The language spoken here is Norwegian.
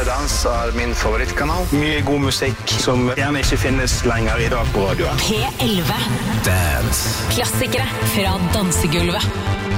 Dans er min favorittkanal. Mye god musikk som gjerne ikke finnes lenger I dag på radioen. P11 Dance. Klassikere fra dansegulvet.